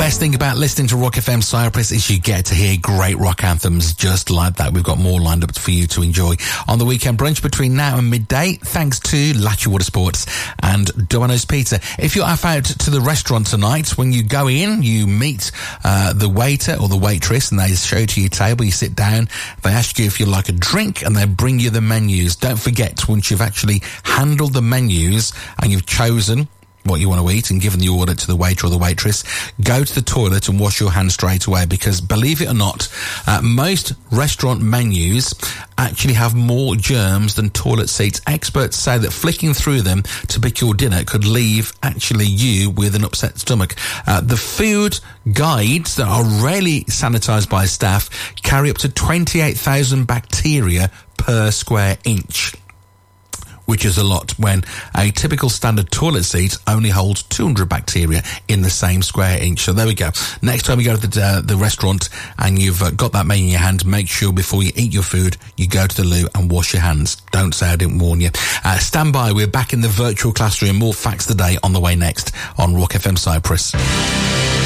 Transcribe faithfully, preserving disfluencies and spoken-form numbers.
best thing about listening to Rock F M Cyprus is you get to hear great rock anthems just like that. We've got more lined up for you to enjoy on the weekend brunch between now and midday, thanks to Latchy Water Sports and Domino's Pizza. If you're off out to the restaurant tonight, when you go in, you meet uh, the waiter or the waitress and they show to your table, you sit down, they ask you if you like a drink and they bring you the menus. Don't forget, once you've actually handled the menus and you've chosen what you want to eat and given the order to the waiter or the waitress, go to the toilet and wash your hands straight away, because believe it or not, uh, most restaurant menus actually have more germs than toilet seats. Experts say that flicking through them to pick your dinner could leave actually you with an upset stomach. Uh, the food guides that are rarely sanitized by staff carry up to twenty-eight thousand bacteria per square inch, which is a lot when a typical standard toilet seat only holds two hundred bacteria in the same square inch. So there we go. Next time you go to the, uh, the restaurant and you've uh, got that menu in your hand, make sure before you eat your food, you go to the loo and wash your hands. Don't say I didn't warn you. Uh, stand by. We're back in the virtual classroom. More facts today on the way next on Rock F M Cyprus.